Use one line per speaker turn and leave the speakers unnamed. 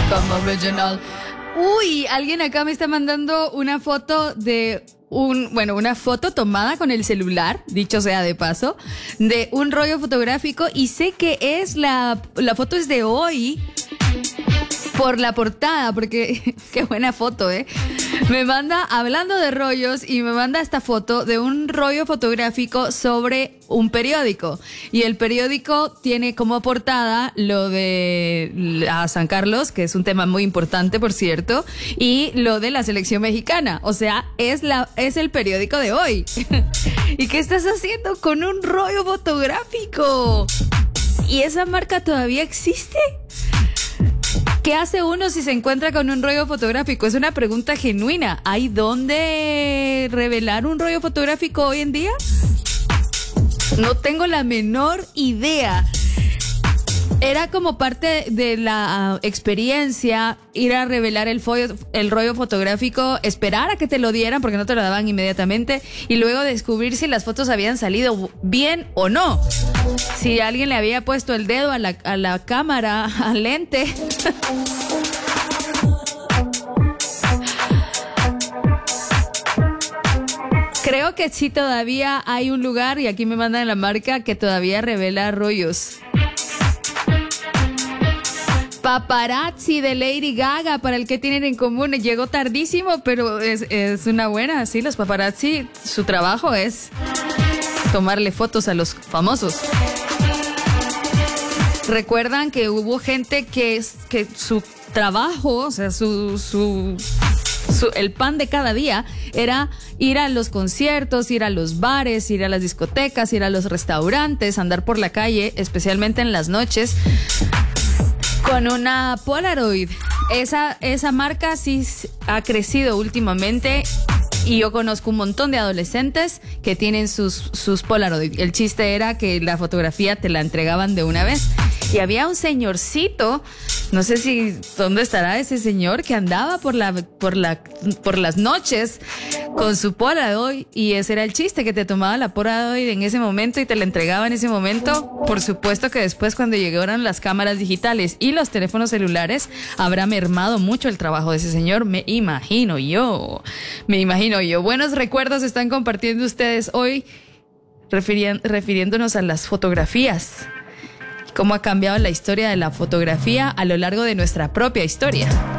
como original. Uy, alguien acá me está mandando una foto de una foto tomada con el celular, dicho sea de paso, de un rollo fotográfico, y sé que es la foto es de hoy por la portada, porque qué buena foto, me manda, hablando de rollos, y me manda esta foto de un rollo fotográfico sobre un periódico, y el periódico tiene como portada lo de San Carlos, que es un tema muy importante, por cierto, y lo de la selección mexicana. O sea, es el periódico de hoy. ¿Y qué estás haciendo con un rollo fotográfico? ¿Y esa marca todavía existe? ¿Qué hace uno si se encuentra con un rollo fotográfico? Es una pregunta genuina. ¿Hay dónde revelar un rollo fotográfico hoy en día? No tengo la menor idea. Era como parte de la experiencia ir a revelar el rollo fotográfico, esperar a que te lo dieran porque no te lo daban inmediatamente, y luego descubrir si las fotos habían salido bien o no. Si alguien le había puesto el dedo a la cámara, al lente. Creo que sí, todavía hay un lugar, y aquí me mandan la marca, que todavía revela rollos. Paparazzi de Lady Gaga, para el que tienen en común. Llegó tardísimo, pero es una buena. Sí, los paparazzi, su trabajo es tomarle fotos a los famosos. Recuerdan que hubo gente que su trabajo, o sea, el pan de cada día era ir a los conciertos, ir a los bares, ir a las discotecas, ir a los restaurantes, andar por la calle, especialmente en las noches, con una Polaroid. Esa marca sí ha crecido últimamente, y yo conozco un montón de adolescentes que tienen sus Polaroid. El chiste era que la fotografía te la entregaban de una vez. Y había un señorcito, no sé dónde estará ese señor, que andaba por las noches con su Polaroid, y ese era el chiste, que te tomaba la Polaroid en ese momento y te la entregaba en ese momento. Por supuesto que después, cuando llegaron las cámaras digitales y los teléfonos celulares, habrá mermado mucho el trabajo de ese señor, me imagino yo. Buenos recuerdos están compartiendo ustedes hoy, refiriéndonos a las fotografías. Cómo ha cambiado la historia de la fotografía a lo largo de nuestra propia historia.